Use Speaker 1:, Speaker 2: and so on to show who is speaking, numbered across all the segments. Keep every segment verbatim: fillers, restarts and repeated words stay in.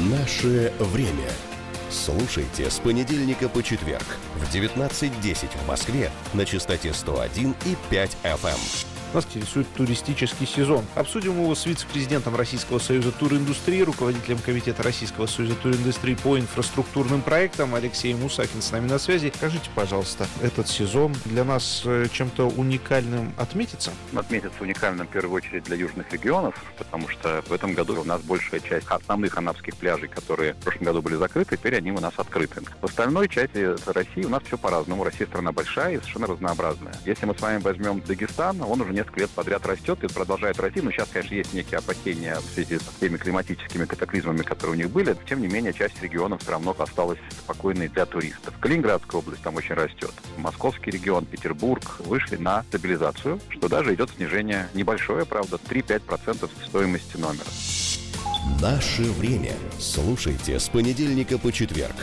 Speaker 1: Наше время. Слушайте с понедельника по четверг в девятнадцать десять в Москве на частоте сто один и пять эф эм.
Speaker 2: Нас интересует туристический сезон. Обсудим его с вице-президентом Российского союза туриндустрии, руководителем комитета Российского союза туриндустрии по инфраструктурным проектам Алексеем Мусакин с нами на связи. Скажите, пожалуйста, этот сезон для нас чем-то уникальным отметится?
Speaker 3: Отметится уникальным в первую очередь для южных регионов, потому что в этом году у нас большая часть основных анапских пляжей, которые в прошлом году были закрыты, теперь они у нас открыты. В остальной части России у нас все по-разному. Россия страна большая и совершенно разнообразная. Если мы с вами возьмем Дагестан, он уже не несколько лет подряд растет и продолжает расти. Но сейчас, конечно, есть некие опасения в связи с теми климатическими катаклизмами, которые у них были. Тем не менее, часть регионов все равно осталась спокойной для туристов. Калининградская область там очень растет. Московский регион, Петербург вышли на стабилизацию, что даже идет снижение небольшое, правда, три-пять процентов стоимости номера.
Speaker 1: Наше время. Слушайте с понедельника по четверг.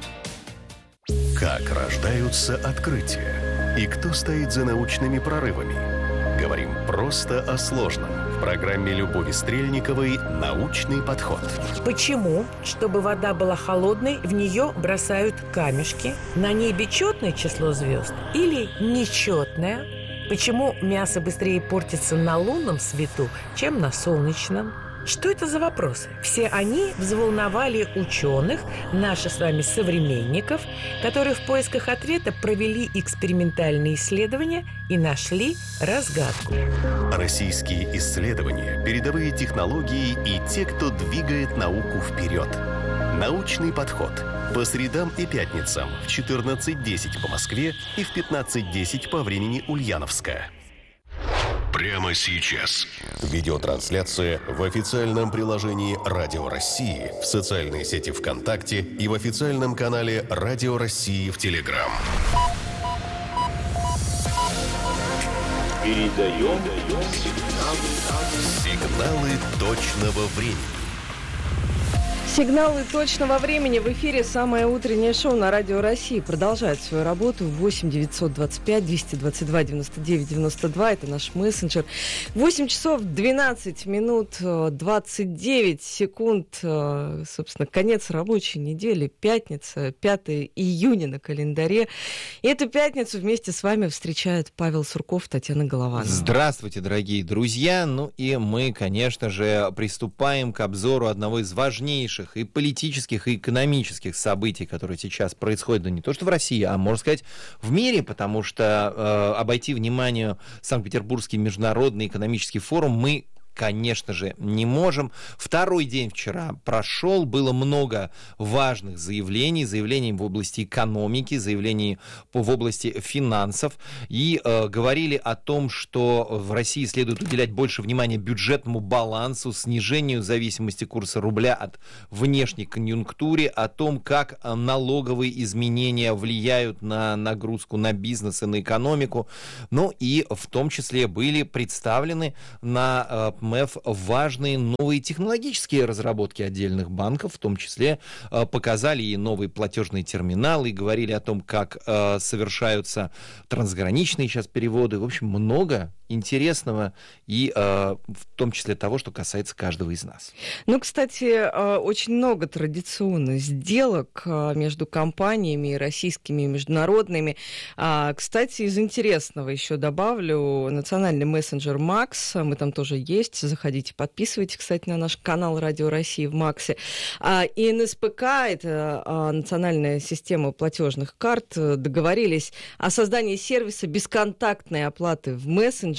Speaker 1: Как рождаются открытия? И кто стоит за научными прорывами? Говорим просто о сложном. В программе Любови Стрельниковой «Научный подход».
Speaker 4: Почему, чтобы вода была холодной, в нее бросают камешки? На небе четное число звезд или нечетное? Почему мясо быстрее портится на лунном свету, чем на солнечном? Что это за вопросы? Все они взволновали ученых, наших с вами современников, которые в поисках ответа провели экспериментальные исследования и нашли разгадку.
Speaker 1: Российские исследования, передовые технологии и те, кто двигает науку вперед. Научный подход. По средам и пятницам в четырнадцать десять по Москве и в пятнадцать десять по времени Ульяновска. Прямо сейчас. Видеотрансляция в официальном приложении Радио России, в социальной сети ВКонтакте и в официальном канале Радио России в Телеграм.
Speaker 5: Передаем
Speaker 1: сигналы точного времени.
Speaker 6: Сигналы точного времени в эфире. Самое утреннее шоу на Радио России продолжает свою работу. восемь девятьсот двадцать пять двести двадцать два девяносто девять девяносто два. Это наш мессенджер. восемь часов двенадцать минут двадцать девять секунд. Собственно, конец рабочей недели. Пятница, пятое июня на календаре. И эту пятницу вместе с вами встречают Павел Сурков, Татьяна Голованова.
Speaker 7: Здравствуйте, дорогие друзья. Ну и мы, конечно же, приступаем к обзору одного из важнейших и политических, и экономических событий, которые сейчас происходят, ну, не то что в России, а, можно сказать, в мире, потому что э, обойти вниманию Санкт-Петербургский международный экономический форум мы, конечно же, не можем. Второй день вчера прошел, было много важных заявлений, заявлений в области экономики, заявлений в области финансов, и э, говорили о том, что в России следует уделять больше внимания бюджетному балансу, снижению зависимости курса рубля от внешней конъюнктуры, о том, как налоговые изменения влияют на нагрузку на бизнес и на экономику, ну и в том числе были представлены на э, МЭФ важные новые технологические разработки отдельных банков, в том числе э, показали и новые платежные терминалы, и говорили о том, как э, совершаются трансграничные сейчас переводы. В общем, много интересного, и э, в том числе того, что касается каждого из нас.
Speaker 6: Ну, кстати, э, очень много традиционных сделок э, между компаниями российскими и международными. А, кстати, из интересного еще добавлю национальный мессенджер Макс. Мы там тоже есть. Заходите, подписывайтесь, кстати, на наш канал Радио России в Максе. А, и эн эс пэ ка, это а, национальная система платежных карт, договорились о создании сервиса бесконтактной оплаты в мессенджере.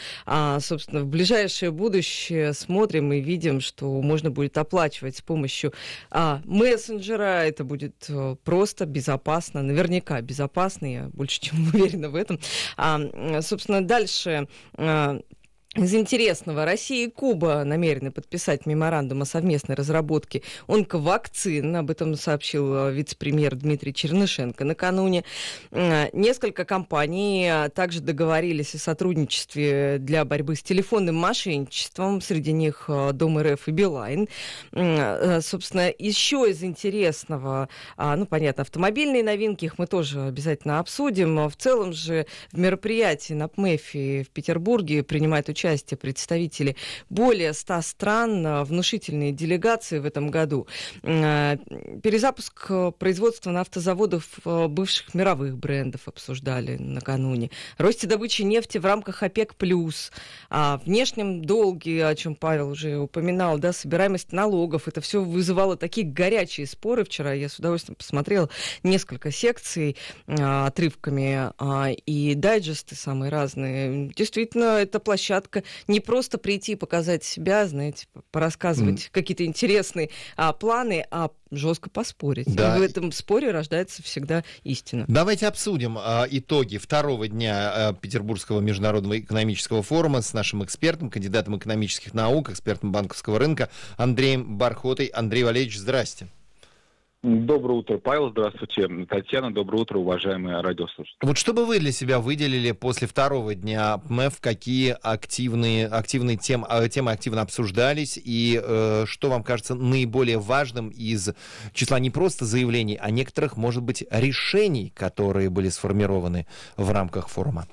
Speaker 6: А, собственно, в ближайшее будущее смотрим и видим, что можно будет оплачивать с помощью а, мессенджера. Это будет а, просто безопасно, наверняка безопасно, я больше чем уверена в этом. А, собственно, дальше... А, Из интересного. Россия и Куба намерены подписать меморандум о совместной разработке онковакцин. Об этом сообщил вице-премьер Дмитрий Чернышенко накануне. Несколько компаний также договорились о сотрудничестве для борьбы с телефонным мошенничеством. Среди них Дом эр эф и Билайн. Собственно, еще из интересного, ну, понятно, автомобильные новинки, их мы тоже обязательно обсудим. В целом же в мероприятии на ПМЭФе в Петербурге принимает участие участие представители более ста стран, внушительные делегации в этом году. Перезапуск производства на автозаводах бывших мировых брендов обсуждали накануне. Росте добычи нефти в рамках ОПЕК+, о внешнем долге, о чем Павел уже упоминал, да, собираемость налогов. Это все вызывало такие горячие споры. Вчера я с удовольствием посмотрела несколько секций а, отрывками а, и дайджесты самые разные. Действительно, это площадка не просто прийти и показать себя, знаете, порассказывать mm. какие-то интересные а, планы, а жестко поспорить. Да. И в этом споре рождается всегда истина.
Speaker 7: Давайте обсудим а, итоги второго дня а, Петербургского международного экономического форума с нашим экспертом, кандидатом экономических наук, экспертом банковского рынка Андреем Бархотой. Андрей Валерьевич, здрасте.
Speaker 5: Доброе утро, Павел. Здравствуйте, Татьяна. Доброе утро, уважаемые радиослушатели.
Speaker 7: Вот что бы вы для себя выделили после второго дня МЭФ? Какие активные, активные тем, темы активно обсуждались? И э, что вам кажется наиболее важным из числа не просто заявлений, а некоторых, может быть, решений, которые были сформированы в рамках форума?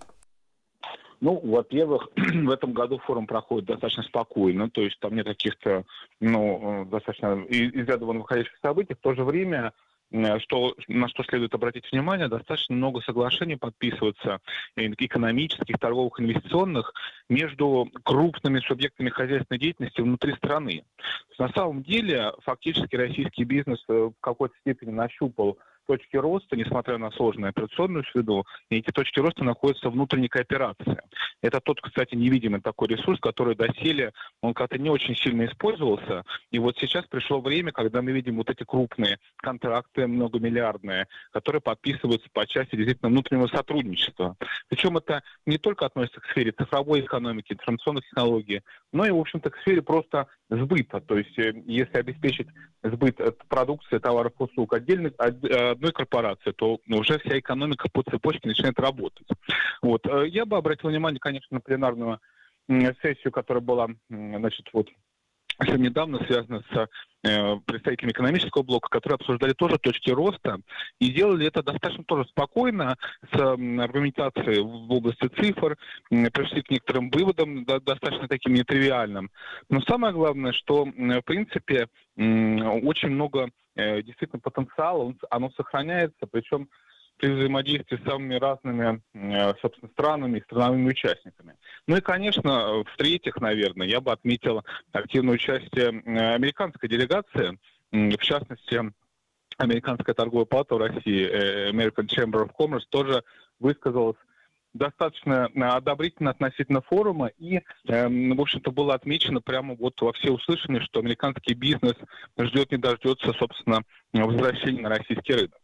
Speaker 5: Ну, во-первых, в этом году форум проходит достаточно спокойно, то есть там нет каких-то, ну, достаточно из ряда вон выходящих событий. В то же время, что, на что следует обратить внимание, достаточно много соглашений подписывается экономических, торговых, инвестиционных между крупными субъектами хозяйственной деятельности внутри страны. На самом деле, фактически российский бизнес в какой-то степени нащупал точки роста, несмотря на сложную операционную среду, и эти точки роста находятся в внутренней кооперации. Это тот, кстати, невидимый такой ресурс, который доселе, он как-то не очень сильно использовался, и вот сейчас пришло время, когда мы видим вот эти крупные контракты, многомиллиардные, которые подписываются по части действительно внутреннего сотрудничества. Причем это не только относится к сфере цифровой экономики, информационных технологий, но и, в общем-то, к сфере просто сбыта. То есть, если обеспечить сбыт продукции, товаров, услуг отдельных, одной корпорации, то уже вся экономика по цепочке начинает работать. Вот. Я бы обратил внимание, конечно, на пленарную сессию, которая была, значит, вот совсем недавно связана с э, представителями экономического блока, которые обсуждали тоже точки роста и делали это достаточно тоже спокойно, с э, аргументацией в области цифр, э, пришли к некоторым выводам, да, достаточно таким нетривиальным. Но самое главное, что, э, в принципе, э, очень много э, действительно потенциала, он, оно сохраняется, причем при взаимодействии с самыми разными, собственно, странами и страновыми участниками. Ну и, конечно, в-третьих, наверное, я бы отметил активное участие американской делегации, в частности, Американская торговая палата в России, American Chamber of Commerce, тоже высказалась достаточно одобрительно относительно форума, и, в общем-то, было отмечено прямо вот во всеуслышание, что американский бизнес ждет не дождется, собственно, возвращения на российский рынок.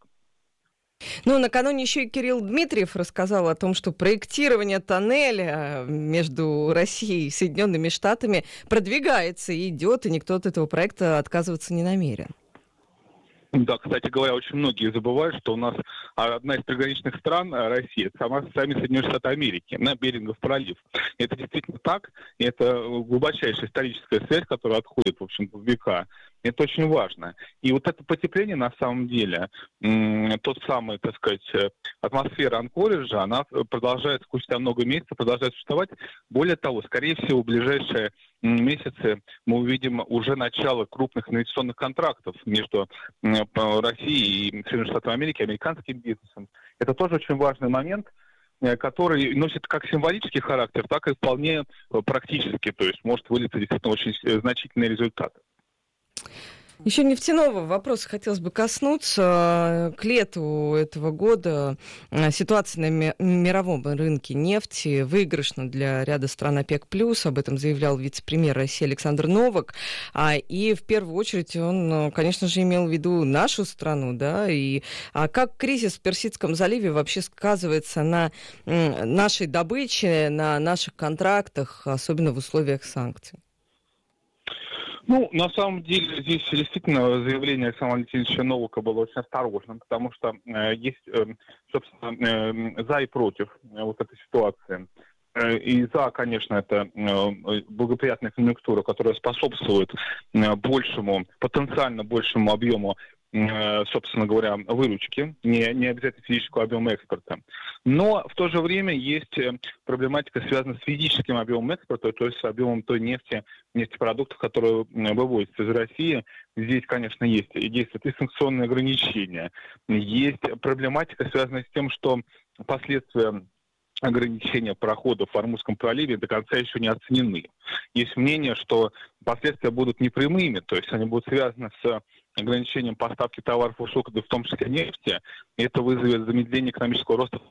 Speaker 6: Ну, накануне еще и Кирилл Дмитриев рассказал о том, что проектирование тоннеля между Россией и Соединенными Штатами продвигается и идет, и никто от этого проекта отказываться не намерен.
Speaker 5: Да, кстати говоря, очень многие забывают, что у нас одна из приграничных стран России, это сама, сами Соединенные Штаты Америки, на Берингов пролив. Это действительно так, и это глубочайшая историческая связь, которая отходит, в общем-то, в века. Это очень важно. И вот это потепление, на самом деле, м- тот самый, так сказать, атмосфера Анкориджа, она продолжает спустя много месяцев, продолжает существовать. Более того, скорее всего, в ближайшие месяцы мы увидим уже начало крупных инвестиционных контрактов между Россией и Соединенными Штатами Америки, американским бизнесом. Это тоже очень важный момент, который носит как символический характер, так и вполне практически, то есть может вылиться действительно очень значительные результаты.
Speaker 6: Еще нефтяного вопроса хотелось бы коснуться. К лету этого года ситуация на мировом рынке нефти выигрышна для ряда стран ОПЕК+. Об этом заявлял вице-премьер России Александр Новак. И в первую очередь он, конечно же, имел в виду нашу страну. Да? И как кризис в Персидском заливе вообще сказывается на нашей добыче, на наших контрактах, особенно в условиях санкций?
Speaker 5: Ну, на самом деле, здесь действительно заявление Александра Валентиновича Новака было очень осторожным, потому что э, есть, э, собственно, э, за и против э, вот этой ситуации. Э, и за, конечно, это э, благоприятная конъюнктура, которая способствует э, большему, потенциально большему объему собственно говоря, выручки, не, не обязательно физического объема экспорта. Но в то же время есть проблематика, связанная с физическим объемом экспорта, то есть с объемом той нефти, нефтепродуктов, которые вывозятся из России. Здесь, конечно, есть действуют и санкционные ограничения. Есть проблематика, связанная с тем, что последствия ограничения проходов в Ормузском проливе до конца еще не оценены. Есть мнение, что последствия будут непрямыми, то есть они будут связаны с ограничением поставки товаров и услуг, в том числе нефти, и это вызовет замедление экономического роста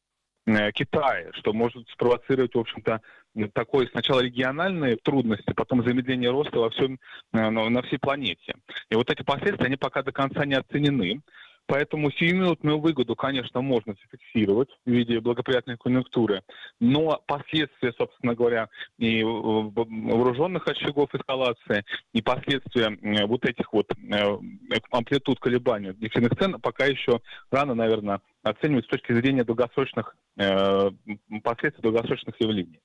Speaker 5: Китая, что может спровоцировать, в общем-то, такой сначала региональные трудности, потом замедление роста во всем, на всей планете. И вот эти последствия, они пока до конца не оценены. Поэтому сиюминутную выгоду, конечно, можно зафиксировать в виде благоприятной конъюнктуры, но последствия, собственно говоря, и вооруженных очагов эскалации, и последствия вот этих вот амплитуд колебаний нефтяных цен пока еще рано, наверное, оценивать с точки зрения долгосрочных последствий, долгосрочных явлений.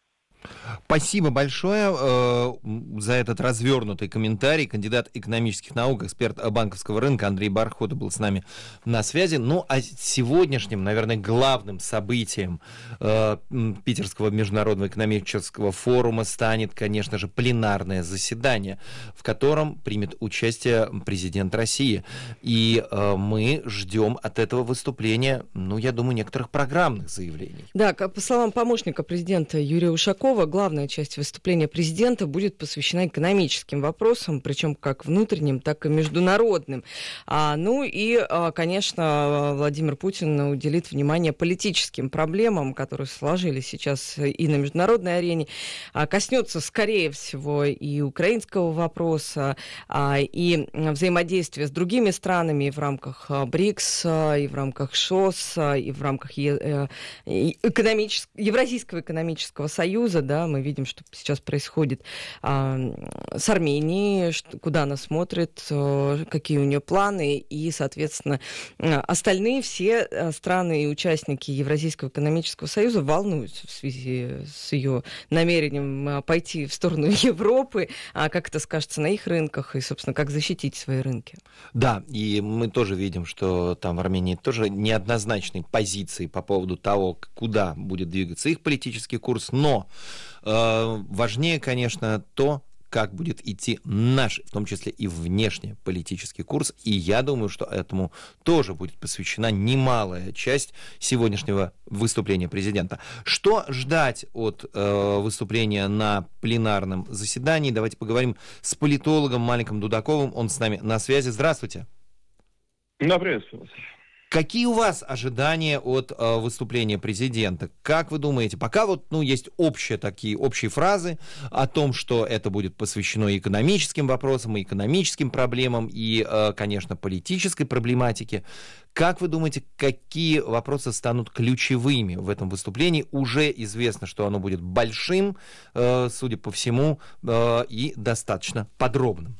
Speaker 7: Спасибо большое э, за этот развернутый комментарий. Кандидат экономических наук, эксперт банковского рынка Андрей Бархота был с нами на связи. Ну, а сегодняшним, наверное, главным событием э, Питерского международного экономического форума станет, конечно же, пленарное заседание, в котором примет участие президент России. И э, мы ждем от этого выступления, ну, я думаю, некоторых программных заявлений.
Speaker 6: Да, по словам помощника президента Юрия Ушакова, главная часть выступления президента будет посвящена экономическим вопросам, причем как внутренним, так и международным. А, ну и, а, конечно, Владимир Путин уделит внимание политическим проблемам, которые сложились сейчас и на международной арене. А, коснется, скорее всего, и украинского вопроса, а, и взаимодействия с другими странами в рамках БРИКС, и в рамках ШОС, и в рамках е- экономичес- Евразийского экономического союза. Да, мы видим, что сейчас происходит а, с Арменией, что, куда она смотрит, а, какие у нее планы, и, соответственно, остальные все страны и участники Евразийского экономического союза волнуются в связи с ее намерением пойти в сторону Европы, а как это скажется на их рынках и, собственно, как защитить свои рынки.
Speaker 7: Да, и мы тоже видим, что там в Армении тоже неоднозначные позиции по поводу того, куда будет двигаться их политический курс, но э, важнее, конечно, то, как будет идти наш, в том числе и внешнеполитический курс. И я думаю, что этому тоже будет посвящена немалая часть сегодняшнего выступления президента. Что ждать от э, выступления на пленарном заседании? Давайте поговорим с политологом Маликом Дудаковым. Он с нами на связи. Здравствуйте.
Speaker 8: Да, приветствую вас.
Speaker 7: Какие у вас ожидания от э, выступления президента? Как вы думаете, пока вот, ну, есть общие такие, общие фразы о том, что это будет посвящено и экономическим вопросам, и экономическим проблемам, и, э, конечно, политической проблематике. Как вы думаете, какие вопросы станут ключевыми в этом выступлении? Уже известно, что оно будет большим, э, судя по всему, э, и достаточно подробным.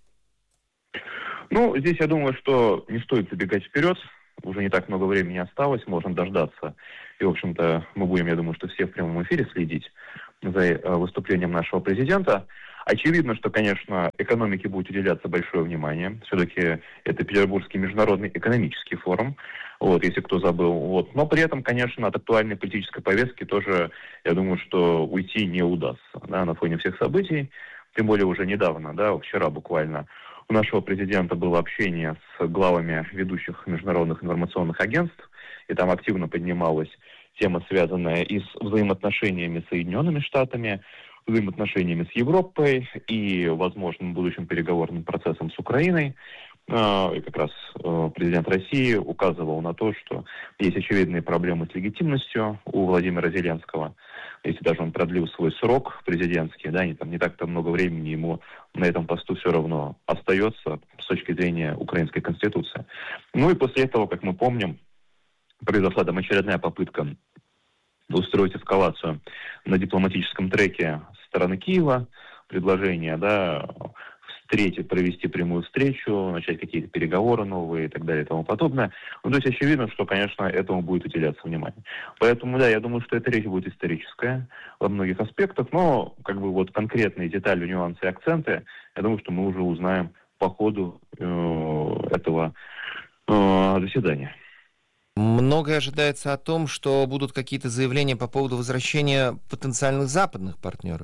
Speaker 8: Ну, здесь я думаю, что не стоит забегать вперед. Уже не так много времени осталось, можно дождаться. И, в общем-то, мы будем, я думаю, что все в прямом эфире следить за выступлением нашего президента. Очевидно, что, конечно, экономике будет уделяться большое внимание. Все-таки это Петербургский международный экономический форум, вот, если кто забыл. Вот. Но при этом, конечно, от актуальной политической повестки тоже, я думаю, что уйти не удастся, да, на фоне всех событий. Тем более уже недавно, да, вчера буквально, у нашего президента было общение с главами ведущих международных информационных агентств, и там активно поднималась тема, связанная и с взаимоотношениями с Соединенными Штатами, взаимоотношениями с Европой и возможным будущим переговорным процессом с Украиной. И как раз президент России указывал на то, что есть очевидные проблемы с легитимностью у Владимира Зеленского. Если даже он продлил свой срок президентский, да, не, там, не так-то много времени ему на этом посту все равно остается с точки зрения украинской конституции. Ну и после этого, как мы помним, произошла там очередная попытка устроить эскалацию на дипломатическом треке со стороны Киева, предложение, да, встретить, провести прямую встречу, начать какие-то переговоры новые и так далее и тому подобное. Ну, то есть очевидно, что, конечно, этому будет уделяться внимание. Поэтому, да, я думаю, что эта речь будет историческая во многих аспектах, но как бы вот конкретные детали, нюансы и акценты, я думаю, что мы уже узнаем по ходу этого заседания.
Speaker 7: Многое ожидается о том, что будут какие-то заявления по поводу возвращения потенциальных западных партнеров.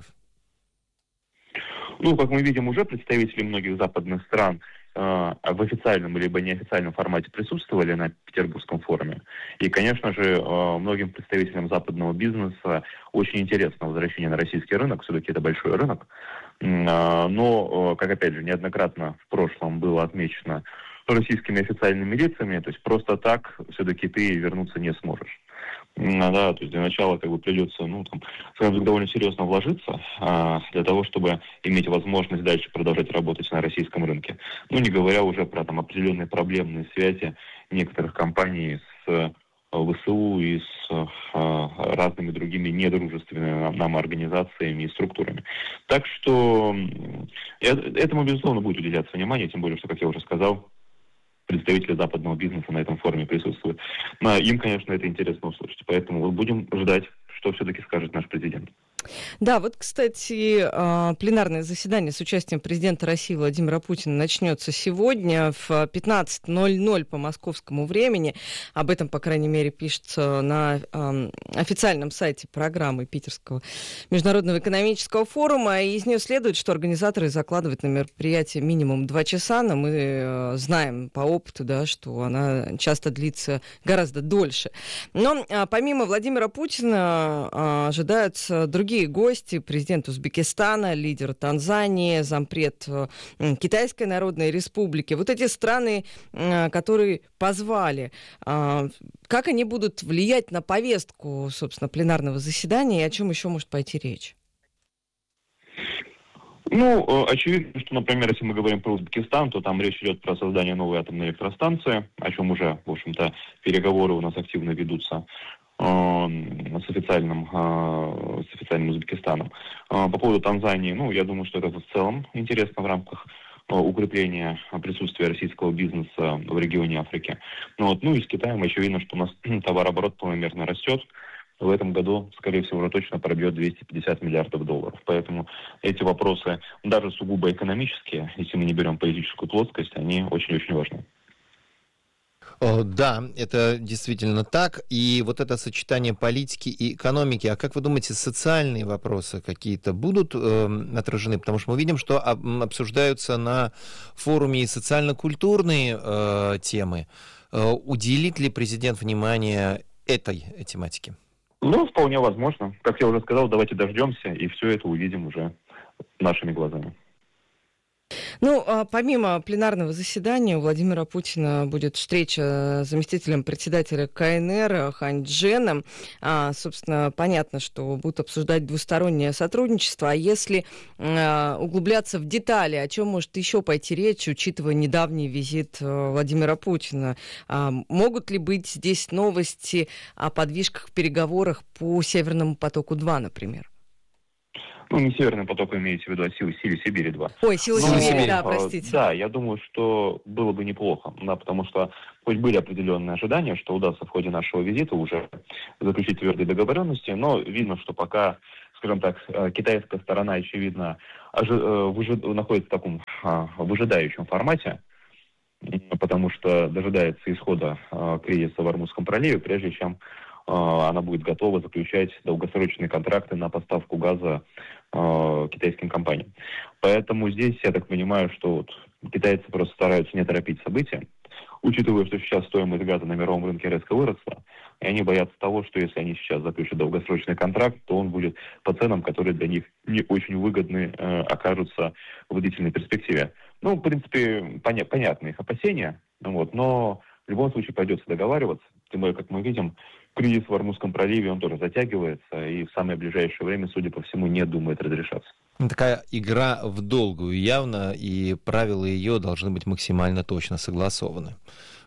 Speaker 8: Ну, как мы видим, уже представители многих западных стран э, в официальном либо неофициальном формате присутствовали на Петербургском форуме. И, конечно же, э, многим представителям западного бизнеса очень интересно возвращение на российский рынок. Все-таки это большой рынок. Э, но, э, как опять же, неоднократно в прошлом было отмечено российскими официальными лицами, то есть просто так все-таки ты вернуться не сможешь. Да, то есть для начала как бы придется, ну, там, скажем так, довольно серьезно вложиться а, для того, чтобы иметь возможность дальше продолжать работать на российском рынке. Ну, не говоря уже про там определенные проблемные связи некоторых компаний с ВСУ и с а, разными другими недружественными нам, нам организациями и структурами. Так что этому, безусловно, будет уделяться внимание, тем более, что, как я уже сказал, представители западного бизнеса на этом форуме присутствуют. Но им, конечно, это интересно услышать. Поэтому будем ждать, что все-таки скажет наш президент.
Speaker 6: Да, вот, кстати, пленарное заседание с участием президента России Владимира Путина начнется сегодня в пятнадцать ноль ноль по московскому времени. Об этом, по крайней мере, пишется на официальном сайте программы Питерского международного экономического форума. И из нее следует, что организаторы закладывают на мероприятие минимум два часа, но мы знаем по опыту, да, что она часто длится гораздо дольше. Но помимо Владимира Путина ожидаются другие гости: президент Узбекистана, лидер Танзании, зампред Китайской Народной Республики. Вот эти страны, которые позвали, как они будут влиять на повестку, собственно, пленарного заседания, и о чем еще может пойти речь?
Speaker 8: Ну, очевидно, что, например, если мы говорим про Узбекистан, то там речь идет про создание новой атомной электростанции, о чем уже, в общем-то, переговоры у нас активно ведутся с официальным, с официальным Узбекистаном. По поводу Танзании, ну, я думаю, что это в целом интересно в рамках укрепления присутствия российского бизнеса в регионе Африки. Ну, вот, ну и с Китаем очевидно, что у нас товарооборот планомерно растет. В этом году, скорее всего, уже точно пробьет двести пятьдесят миллиардов долларов. Поэтому эти вопросы, даже сугубо экономические, если мы не берем политическую плоскость, они очень-очень важны.
Speaker 7: Да, это действительно так. И вот это сочетание политики и экономики, а как вы думаете, социальные вопросы какие-то будут э, отражены? Потому что мы видим, что обсуждаются на форуме и социально-культурные э, темы. Э, уделит ли президент внимание этой тематике?
Speaker 8: Ну, вполне возможно. Как я уже сказал, давайте дождемся, и все это увидим уже нашими глазами.
Speaker 6: Ну, помимо пленарного заседания у Владимира Путина будет встреча с заместителем председателя ка эн эр Хань Чженом. А, собственно, понятно, что будут обсуждать двустороннее сотрудничество. А если а, углубляться в детали, о чем может еще пойти речь, учитывая недавний визит Владимира Путина? А, могут ли быть здесь новости о подвижках в переговорах по Северному потоку-два, например?
Speaker 8: Ну, не Северный поток, имеется в виду, а силы, силы Сибири-два.
Speaker 6: Ой, силы
Speaker 8: Но,
Speaker 6: Сибири, да, простите.
Speaker 8: Да, я думаю, что было бы неплохо, да, потому что хоть были определенные ожидания, что удастся в ходе нашего визита уже заключить твердые договоренности, но видно, что пока, скажем так, китайская сторона, очевидно, ожи- выжи- находится в таком а, выжидающем формате, потому что дожидается исхода а, кризиса в Ормузском проливе, прежде чем а, она будет готова заключать долгосрочные контракты на поставку газа а, китайским компаниям. Поэтому здесь, я так понимаю, что вот китайцы просто стараются не торопить события, учитывая, что сейчас стоимость газа на мировом рынке резко выросла, и они боятся того, что если они сейчас заключат долгосрочный контракт, то он будет по ценам, которые для них не очень выгодны, э, окажутся в длительной перспективе. Ну, в принципе, поня- понятны их опасения, вот, но в любом случае придется договариваться, тем более, как мы видим, кризис в Ормузском проливе, он тоже затягивается, и в самое ближайшее время, судя по всему, не думает разрешаться.
Speaker 7: Такая игра в долгую явно, и правила ее должны быть максимально точно согласованы.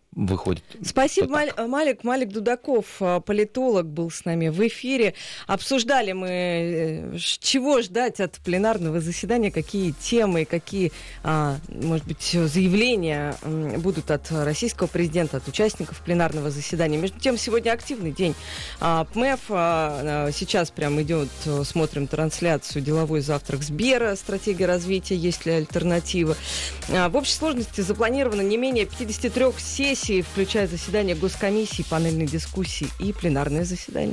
Speaker 7: выходит.
Speaker 6: Спасибо, Маль, Малик. Малик Дудаков, политолог, был с нами в эфире. Обсуждали мы, чего ждать от пленарного заседания, какие темы, какие, может быть, заявления будут от российского президента, от участников пленарного заседания. Между тем, сегодня активный день ПМЭФ. Сейчас прям идет, смотрим трансляцию «Деловой завтрак Сбера», стратегия развития, есть ли альтернатива. В общей сложности запланировано не менее пятьдесят три сессий, включая заседания госкомиссии, панельные дискуссии и пленарное заседание.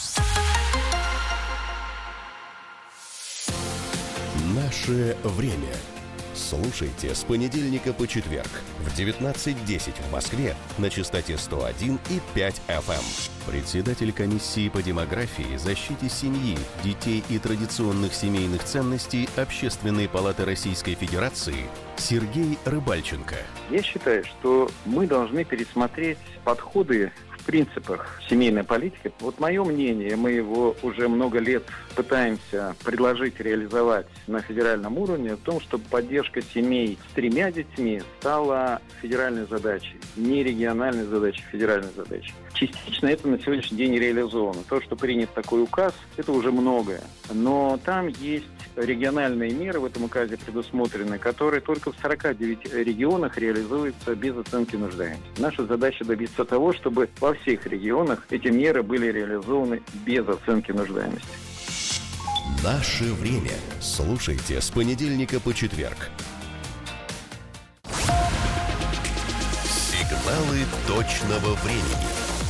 Speaker 1: Наше время. Слушайте с понедельника по четверг в девятнадцать десять в Москве на частоте сто один и пять эф эм. Председатель комиссии по демографии, защите семьи, детей и традиционных семейных ценностей Общественной палаты Российской Федерации Сергей Рыбальченко.
Speaker 3: Я считаю, что мы должны пересмотреть подходы в принципах семейной политики. Вот мое мнение, мы его уже много лет пытаемся предложить, реализовать на федеральном уровне, в том, чтобы поддержка семей с тремя детьми стала федеральной задачей, не региональной задачей, федеральной задачей. Частично это на сегодняшний день реализовано. То, что принят такой указ, это уже многое. Но там есть региональные меры в этом указе предусмотрены, которые только в сорока девяти регионах реализуются без оценки нуждаемости. Наша задача добиться того, чтобы во всех регионах эти меры были реализованы без оценки нуждаемости.
Speaker 1: Наше время. Слушайте с понедельника по четверг. Сигналы точного времени.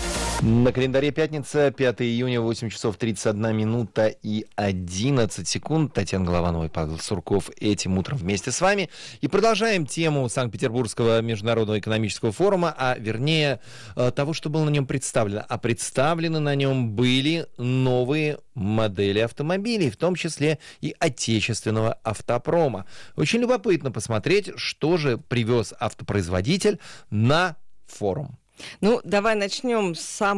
Speaker 7: На календаре пятница, пятого июня, восемь часов тридцать одна минута и одиннадцать секунд. Татьяна Голованова и Павел Сурков этим утром вместе с вами. И продолжаем тему Санкт-Петербургского международного экономического форума, а вернее того, что было на нем представлено. А представлены на нем были новые модели автомобилей, в том числе и отечественного автопрома. Очень любопытно посмотреть, что же привез автопроизводитель на форум.
Speaker 6: Ну, давай начнем с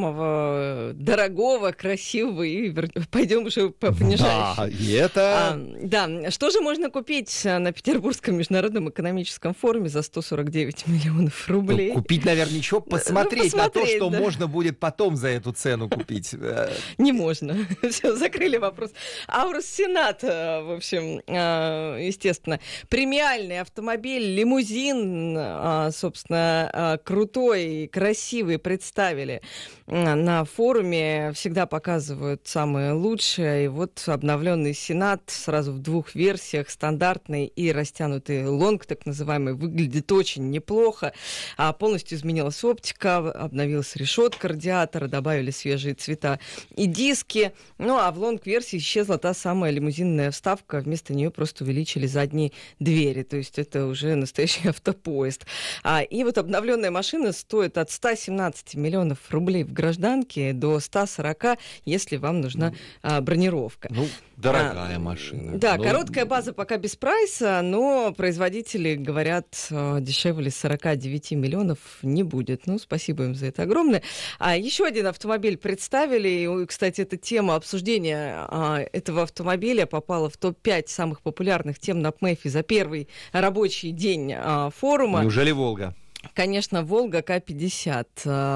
Speaker 6: самого дорогого, красивого и пойдем уже по понижающей.
Speaker 7: Да, и это...
Speaker 6: А, да, что же можно купить на Петербургском международном экономическом форуме за сто сорок девять миллионов рублей?
Speaker 7: Ну, купить, наверное, ничего, посмотреть, ну, посмотреть на то, что да. можно будет потом за эту цену купить.
Speaker 6: Не можно. Все, закрыли вопрос. Аурус Сенат, в общем, естественно, премиальный автомобиль, лимузин, собственно, крутой, красивый. Красивые представили на форуме, всегда показывают самое лучшее. И вот обновленный Сенат сразу в двух версиях, стандартный и растянутый лонг, так называемый, выглядит очень неплохо. А полностью изменилась оптика, обновилась решетка радиатора, добавили свежие цвета и диски. Ну а в лонг-версии исчезла та самая лимузинная вставка, вместо нее просто увеличили задние двери. То есть это уже настоящий автопоезд. А, и вот обновленная машина стоит от ста семнадцати миллионов рублей в гражданке до ста сорока, если вам нужна а, бронировка.
Speaker 7: Ну, дорогая а, машина.
Speaker 6: Да,
Speaker 7: ну...
Speaker 6: короткая база пока без прайса, но производители говорят, дешевле сорока девяти миллионов не будет. Ну, спасибо им за это огромное. А еще один автомобиль представили. И, кстати, эта тема обсуждения а, этого автомобиля попала в топ пять самых популярных тем на ПМЭФе за первый рабочий день а, форума.
Speaker 7: Неужели «Волга»?
Speaker 6: Конечно, «Волга К пятьдесят».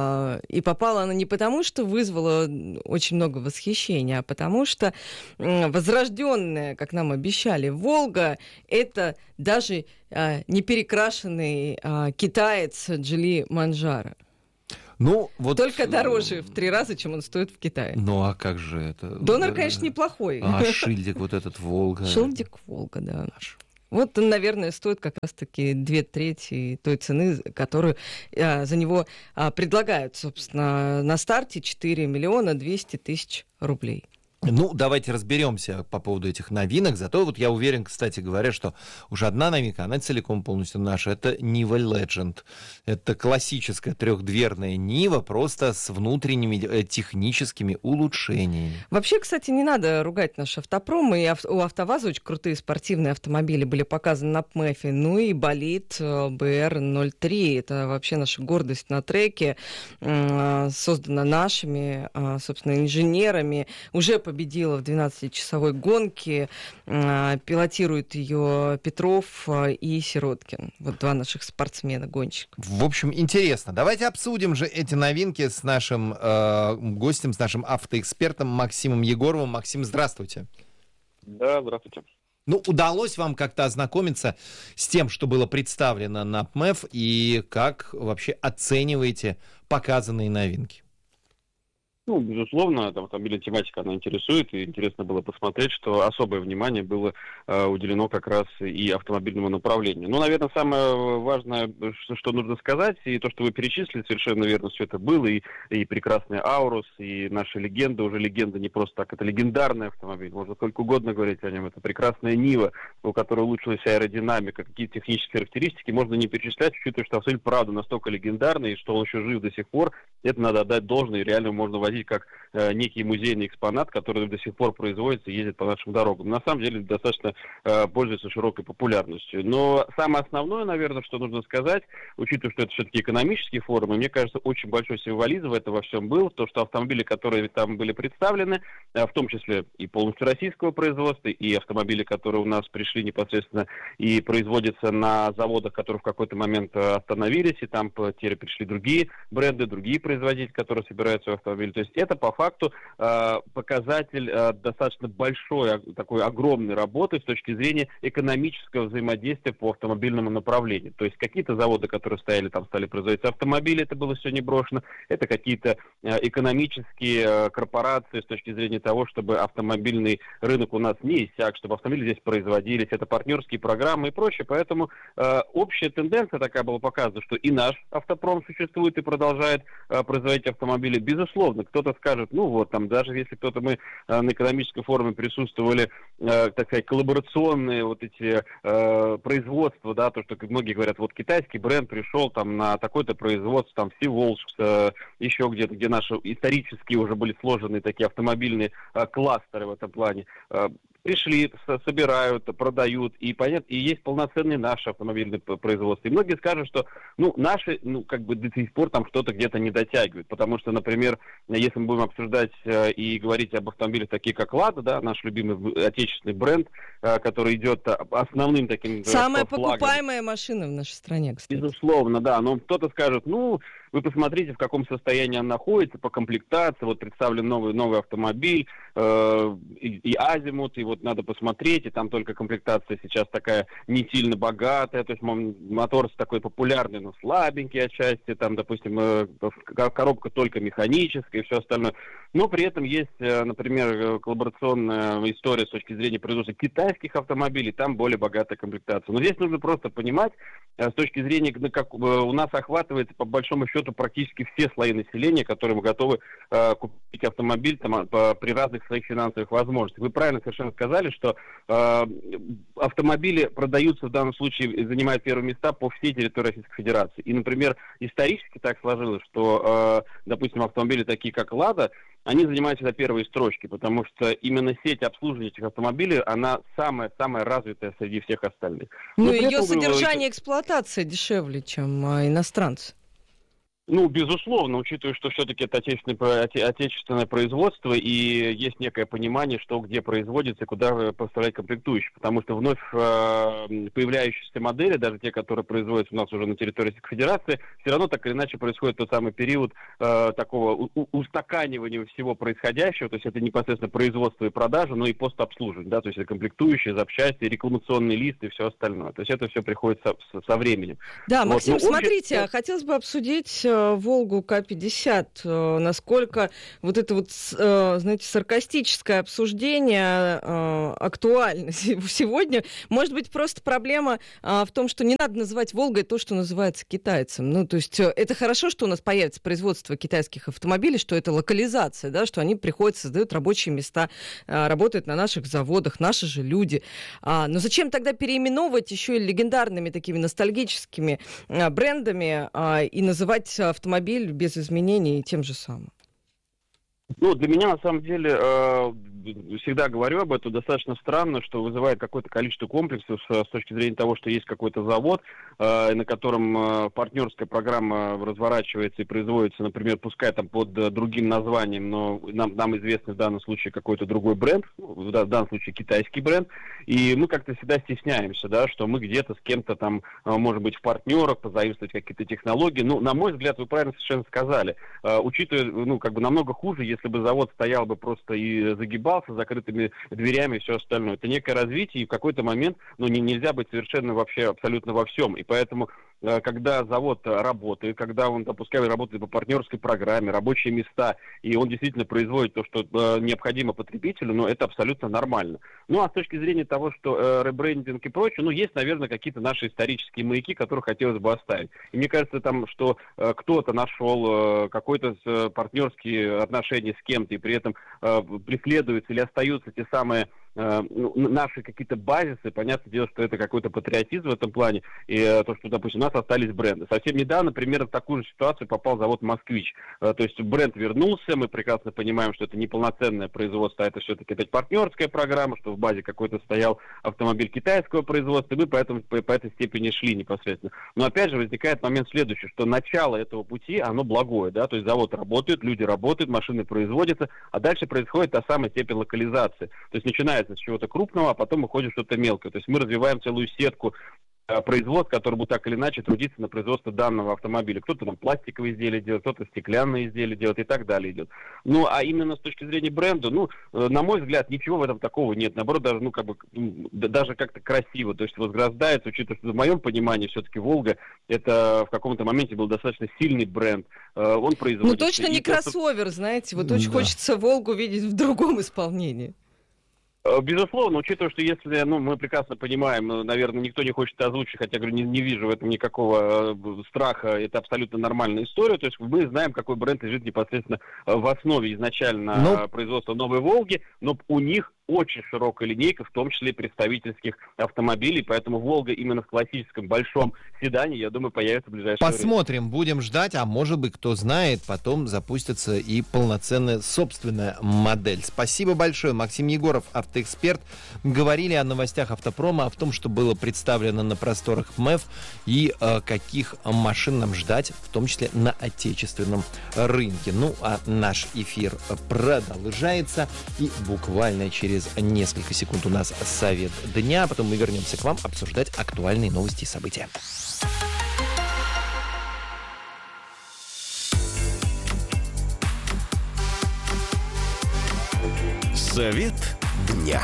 Speaker 6: И попала она не потому, что вызвала очень много восхищения, а потому что возрожденная, как нам обещали, «Волга» — это даже не перекрашенный китаец Джили Манджаро.
Speaker 7: Ну, вот...
Speaker 6: Только дороже в три раза, чем он стоит в Китае.
Speaker 7: Ну, а как же это?
Speaker 6: Донор, конечно, неплохой.
Speaker 7: А шильдик вот этот «Волга».
Speaker 6: Шильдик «Волга», да. Вот он, наверное, стоит как раз-таки две трети той цены, которую а, за него а, предлагают. Собственно, на старте четыре миллиона двести тысяч рублей.
Speaker 7: Ну, давайте разберемся по поводу этих новинок. Зато вот я уверен, кстати говоря, что уже одна новинка, она целиком полностью наша. Это Niva Legend. Это классическая трехдверная Нива, просто с внутренними э, техническими улучшениями.
Speaker 6: Вообще, кстати, не надо ругать наш автопром. И ав- у АвтоВАЗа очень крутые спортивные автомобили были показаны на ПМЭФе. Ну и болид бэ эр ноль три. Это вообще наша гордость на треке. Э, создана нашими, э, собственно, инженерами. Уже победила в двенадцатичасовой гонке. Пилотируют ее Петров и Сироткин. Вот два наших спортсмена-гонщика.
Speaker 7: В общем, интересно. Давайте обсудим же эти новинки с нашим э, гостем, с нашим автоэкспертом Максимом Егоровым. Максим, здравствуйте.
Speaker 9: Да, здравствуйте.
Speaker 7: Ну, удалось вам как-то ознакомиться с тем, что было представлено на ПМЭФ, и как вообще оцениваете показанные новинки?
Speaker 9: Ну, безусловно, эта автомобильная тематика, она интересует, и интересно было посмотреть, что особое внимание было э, уделено как раз и автомобильному направлению. Ну, наверное, самое важное, что, что нужно сказать, и то, что вы перечислили, совершенно верно, все это было, и, и прекрасный Аурус, и наша легенда, уже легенда не просто так, это легендарный автомобиль, можно сколько угодно говорить о нем, это прекрасная Нива, у которой улучшилась аэродинамика, какие-то технические характеристики, можно не перечислять, учитывая, что автомобиль, правда, настолько легендарный, и что он еще жив до сих пор, это надо отдать должное, и реально можно возить как э, некий музейный экспонат, который до сих пор производится и ездит по нашим дорогам. На самом деле достаточно э, пользуется широкой популярностью. Но самое основное, наверное, что нужно сказать, учитывая, что это все-таки экономический форум, и мне кажется, очень большой символизм в этом во всем был, то, что автомобили, которые там были представлены, э, в том числе и полностью российского производства, и автомобили, которые у нас пришли непосредственно и производятся на заводах, которые в какой-то момент остановились, и там теперь пришли другие бренды, другие производители, которые собираются в автомобиль. То есть это по факту э, показатель э, достаточно большой, такой огромной работы с точки зрения экономического взаимодействия по автомобильному направлению. То есть какие-то заводы, которые стояли там, стали производить автомобили, это было все не брошено. Это какие-то э, экономические э, корпорации с точки зрения того, чтобы автомобильный рынок у нас не иссяк, чтобы автомобили здесь производились. Это партнерские программы и прочее. Поэтому э, общая тенденция такая была показана, что и наш автопром существует и продолжает э, производить автомобили. Безусловно, кто-то скажет, ну вот, там, даже если кто-то мы э, на экономической форуме присутствовали, э, так сказать, коллаборационные вот эти э, производства, да, то, что многие говорят, вот китайский бренд пришел там на такое-то производство, там, Сиволжск, э, еще где-то, где наши исторические уже были сложены такие автомобильные э, кластеры в этом плане. Э, пришли, собирают, продают, и понятно, и есть полноценные наши автомобильные производства. И многие скажут, что, ну, наши, ну, как бы до сих пор там что-то где-то не дотягивают, потому что, например, если мы будем обсуждать э, и говорить об автомобилях такие, как Лада, да, наш любимый отечественный бренд, э, который идет основным таким...
Speaker 6: Самая
Speaker 9: флагом.
Speaker 6: покупаемая машина в нашей стране, кстати.
Speaker 9: Безусловно, да, но кто-то скажет, ну, вы посмотрите, в каком состоянии он находится, по комплектации, вот представлен новый, новый автомобиль, э, и, и азимут, и вот надо посмотреть, и там только комплектация сейчас такая не сильно богатая, то есть мотор такой популярный, но слабенький отчасти, там, допустим, э, коробка только механическая и все остальное. Но при этом есть, э, например, коллаборационная история с точки зрения производства китайских автомобилей, там более богатая комплектация. Но здесь нужно просто понимать, э, с точки зрения, как э, у нас охватывается по большому счету практически все слои населения, которые мы готовы э, купить автомобиль там, по, при разных своих финансовых возможностях. Вы правильно совершенно сказали, что э, автомобили продаются в данном случае и занимают первые места по всей территории Российской Федерации. И, например, исторически так сложилось, что, э, допустим, автомобили такие, как «Лада», они занимаются на первой строчке, потому что именно сеть обслуживания этих автомобилей, она самая-самая развитая среди всех остальных.
Speaker 6: Ну, ее содержание и эксплуатация дешевле, чем а, иностранцы.
Speaker 9: Ну, безусловно, учитывая, что все-таки это отечественное, оте, отечественное производство, и есть некое понимание, что где производится и куда поставлять комплектующие. Потому что вновь э, появляющиеся модели, даже те, которые производятся у нас уже на территории Российской Федерации, все равно так или иначе происходит тот самый период э, такого у, устаканивания всего происходящего, то есть это непосредственно производство и продажа, но и постобслуживание, да, то есть это комплектующие, запчасти, рекламационный лист и все остальное. То есть это все приходит со, со временем.
Speaker 6: Да,
Speaker 9: вот.
Speaker 6: Максим,
Speaker 9: Но
Speaker 6: смотрите,
Speaker 9: общем...
Speaker 6: хотелось бы обсудить Волгу К пятьдесят, насколько вот это вот, знаете, саркастическое обсуждение актуально сегодня. Может быть, просто проблема в том, что не надо называть Волгой то, что называется китайцем. Ну, то есть это хорошо, что у нас появится производство китайских автомобилей, что это локализация, да, что они приходят, создают рабочие места, работают на наших заводах, наши же люди. Но зачем тогда переименовывать еще и легендарными такими ностальгическими брендами и называть автомобиль без изменений тем же самым?
Speaker 9: Ну, для меня, на самом деле, э, всегда говорю об этом, достаточно странно, что вызывает какое-то количество комплексов с, с точки зрения того, что есть какой-то завод, э, на котором э, партнерская программа разворачивается и производится, например, пускай там под э, другим названием, но нам, нам известный в данном случае какой-то другой бренд, в, в данном случае китайский бренд, и мы как-то всегда стесняемся, да, что мы где-то с кем-то там, э, может быть, в партнерах, позаимствовать какие-то технологии. Ну, на мой взгляд, вы правильно совершенно сказали, э, учитывая, ну, как бы намного хуже, если бы завод стоял бы просто и загибался с закрытыми дверями и все остальное. Это некое развитие, и в какой-то момент, ну, не, нельзя быть совершенно вообще абсолютно во всем. И поэтому, э, когда завод работает, когда он, допускай, работает по партнерской программе, рабочие места, и он действительно производит то, что э, необходимо потребителю, ну, это абсолютно нормально. Ну, а с точки зрения того, что э, ребрендинг и прочее, ну, есть, наверное, какие-то наши исторические маяки, которые хотелось бы оставить. И мне кажется, там, что э, кто-то нашел э, какой-то э, партнерские отношения с кем-то, и при этом э, преследуются или остаются те самые э, ну, наши какие-то базисы. Понятное дело, что это какой-то патриотизм в этом плане, и э, то, что, допустим, у нас остались бренды. Совсем недавно примерно в такую же ситуацию попал завод «Москвич». Э, то есть бренд вернулся, мы прекрасно понимаем, что это не полноценное производство, а это все-таки опять партнерская программа, что в базе какой-то стоял автомобиль китайского производства, и мы поэтому по, по этой степени шли непосредственно. Но опять же возникает момент следующий, что начало этого пути, оно благое, да, то есть завод работает, люди работают, машины производятся, а дальше происходит та самая степень локализации. То есть начинается с чего-то крупного, а потом уходит что-то мелкое. То есть мы развиваем целую сетку производств, которые будут так или иначе трудиться на производство данного автомобиля. Кто-то там пластиковые изделия делает, кто-то стеклянные изделия делает и так далее идет. Ну, а именно с точки зрения бренда, ну, на мой взгляд, ничего в этом такого нет. Наоборот, даже, ну, как бы, даже как-то красиво. То есть возграждается, учитывая, что в моем понимании все-таки «Волга» это в каком-то моменте был достаточно сильный бренд. Он производится.
Speaker 6: Ну, точно не кроссовер, знаете. Вот очень да. хочется «Волгу» видеть в другом исполнении.
Speaker 9: Безусловно, учитывая, что если, ну, мы прекрасно понимаем, наверное, никто не хочет озвучить, хотя, говорю, не, не вижу в этом никакого э, страха, это абсолютно нормальная история, то есть мы знаем, какой бренд лежит непосредственно в основе изначально но... производства «Новой Волги», но у них очень широкая линейка, в том числе представительских автомобилей, поэтому «Волга» именно в классическом большом седане, я думаю, появится в ближайшее время.
Speaker 7: Посмотрим, будем ждать, а может быть, кто знает, потом запустится и полноценная собственная модель. Спасибо большое, Максим Егоров, автоэксперт. Говорили о новостях автопрома, о том, что было представлено на просторах МЭФ и э, каких машин нам ждать, в том числе на отечественном рынке. Ну, а наш эфир продолжается, и буквально через несколько секунд у нас совет дня, а потом мы вернемся к вам обсуждать актуальные новости и события.
Speaker 1: Совет дня.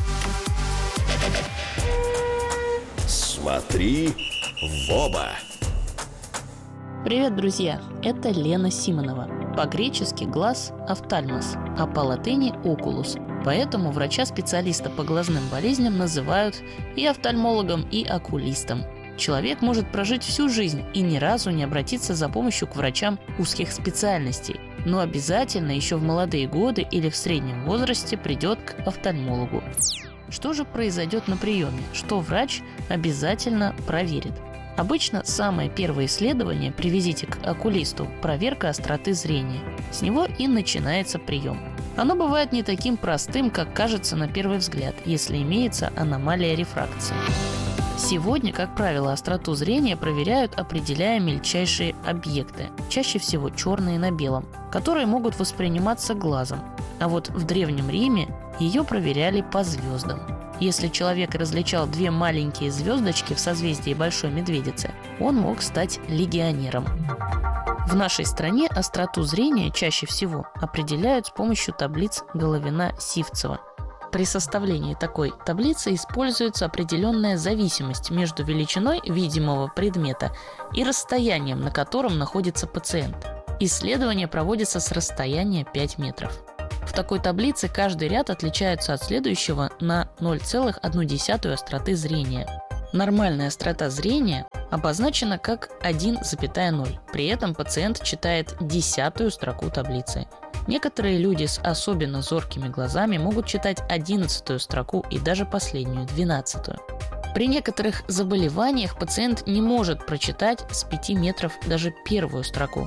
Speaker 1: Смотри в оба.
Speaker 10: Привет, друзья! Это Лена Симонова. По-гречески глаз – офтальмос, а по-латыни – окулус. Поэтому врача-специалиста по глазным болезням называют и офтальмологом, и окулистом. Человек может прожить всю жизнь и ни разу не обратиться за помощью к врачам узких специальностей, но обязательно еще в молодые годы или в среднем возрасте придет к офтальмологу. Что же произойдет на приеме? Что врач обязательно проверит? Обычно самое первое исследование при визите к окулисту – проверка остроты зрения. С него и начинается прием. Оно бывает не таким простым, как кажется на первый взгляд, если имеется аномалия рефракции. Сегодня, как правило, остроту зрения проверяют, определяя мельчайшие объекты, чаще всего черные на белом, которые могут восприниматься глазом. А вот в Древнем Риме ее проверяли по звездам. Если человек различал две маленькие звездочки в созвездии Большой Медведицы, он мог стать легионером. В нашей стране остроту зрения чаще всего определяют с помощью таблиц Головина-Сивцева. При составлении такой таблицы используется определенная зависимость между величиной видимого предмета и расстоянием, на котором находится пациент. Исследование проводится с расстояния пять метров. В такой таблице каждый ряд отличается от следующего на ноль целых одну десятую остроты зрения. Нормальная острота зрения обозначена как один целых ноль. При этом пациент читает десятую строку таблицы. Некоторые люди с особенно зоркими глазами могут читать одиннадцатую строку и даже последнюю, двенадцатую. При некоторых заболеваниях пациент не может прочитать с пяти метров даже первую строку.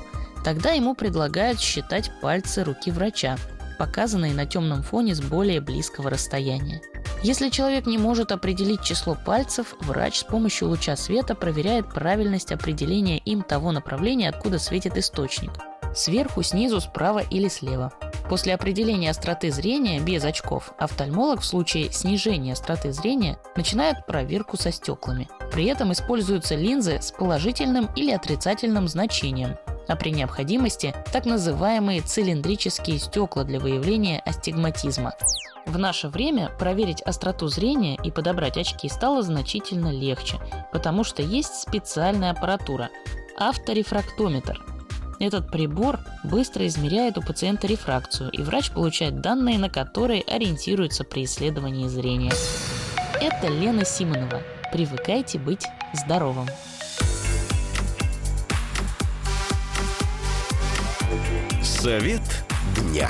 Speaker 10: Тогда ему предлагают считать пальцы руки врача, показанные на темном фоне с более близкого расстояния. Если человек не может определить число пальцев, врач с помощью луча света проверяет правильность определения им того направления, откуда светит источник – сверху, снизу, справа или слева. После определения остроты зрения без очков офтальмолог в случае снижения остроты зрения начинает проверку со стеклами. При этом используются линзы с положительным или отрицательным значением, а при необходимости так называемые цилиндрические стекла для выявления астигматизма. В наше время проверить остроту зрения и подобрать очки стало значительно легче, потому что есть специальная аппаратура – авторефрактометр. Этот прибор быстро измеряет у пациента рефракцию, и врач получает данные, на которые ориентируется при исследовании зрения. Это Лена Симонова. Привыкайте быть здоровым.
Speaker 1: Совет дня.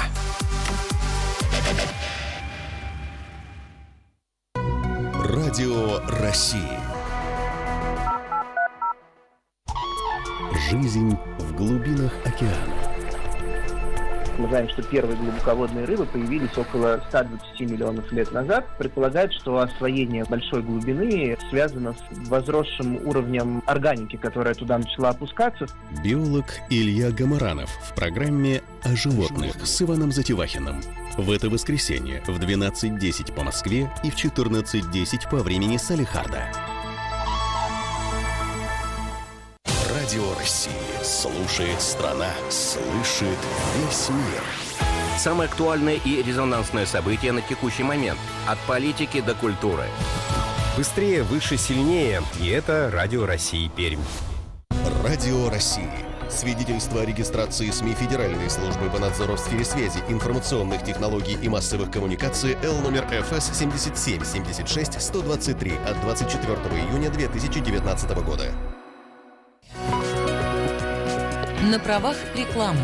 Speaker 1: Радио России. Жизнь в глубинах океана.
Speaker 11: Мы знаем, что первые глубоководные рыбы появились около ста двадцати миллионов лет назад. Предполагают, что освоение большой глубины связано с возросшим уровнем органики, которая туда начала опускаться.
Speaker 1: Биолог Илья Гамаранов в программе «О животных» с Иваном Затевахиным. В это воскресенье в двенадцать десять по Москве и в четырнадцать десять по времени Салехарда. Радио России. Слушает страна. Слышит весь мир.
Speaker 12: Самое актуальное и резонансное событие на текущий момент. От политики до культуры.
Speaker 13: Быстрее, выше, сильнее. И это Радио России Пермь.
Speaker 1: Радио России. Свидетельство о регистрации СМИ Федеральной службы по надзору в сфере связи, информационных технологий и массовых коммуникаций Л номер Ф С семь семь семь шесть сто двадцать три от двадцать четвёртого июня две тысячи девятнадцатого года.
Speaker 14: На правах рекламы.